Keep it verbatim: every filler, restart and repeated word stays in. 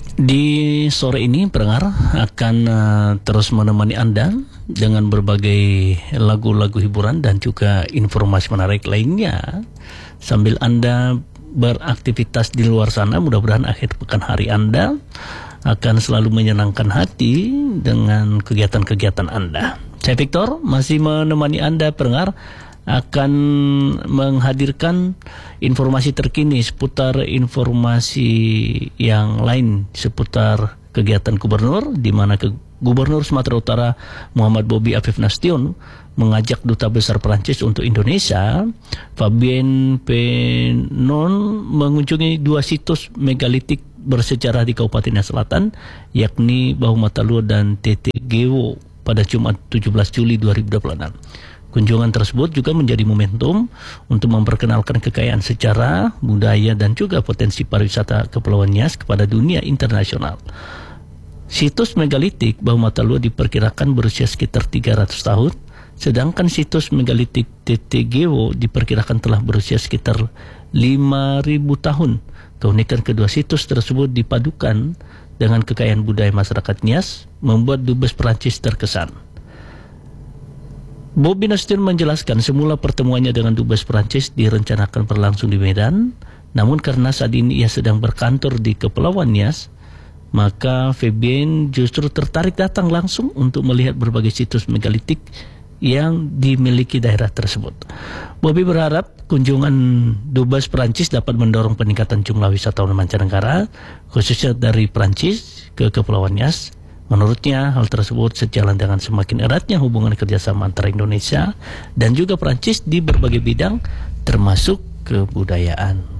Di sore ini pendengar akan uh, terus menemani Anda dengan berbagai lagu-lagu hiburan dan juga informasi menarik lainnya sambil Anda beraktivitas di luar sana. Mudah-mudahan akhir pekan hari Anda akan selalu menyenangkan hati dengan kegiatan-kegiatan Anda. Saya Victor masih menemani Anda pendengar, akan menghadirkan informasi terkini seputar informasi yang lain seputar kegiatan gubernur, di mana ke Gubernur Sumatera Utara Muhammad Bobi Afif Nasution mengajak Duta Besar Perancis untuk Indonesia Fabien Penon mengunjungi dua situs megalitik bersejarah di Kabupaten Nias Selatan, yakni Bahu Matalua dan Tetegewo pada Jumat tujuh belas Juli dua ribu dua puluh enam. Kunjungan tersebut juga menjadi momentum untuk memperkenalkan kekayaan sejarah, budaya dan juga potensi pariwisata Kepulauan Nias kepada dunia internasional. Situs megalitik Bahu Matalua diperkirakan berusia sekitar tiga ratus tahun, sedangkan situs megalitik Tetegewo diperkirakan telah berusia sekitar lima ribu tahun. Keunikan kedua situs tersebut dipadukan dengan kekayaan budaya masyarakat Nias, membuat Dubes Perancis terkesan. Bobi Nasution menjelaskan semula pertemuannya dengan Dubes Perancis direncanakan berlangsung di Medan, namun karena saat ini ia sedang berkantor di Kepulauan Nias, maka Fabien justru tertarik datang langsung untuk melihat berbagai situs megalitik yang dimiliki daerah tersebut. Bobi berharap kunjungan Dubes Perancis dapat mendorong peningkatan jumlah wisatawan mancanegara, khususnya dari Perancis ke Kepulauan Nias. Menurutnya, hal tersebut sejalan dengan semakin eratnya hubungan kerjasama antara Indonesia dan juga Perancis di berbagai bidang, termasuk kebudayaan.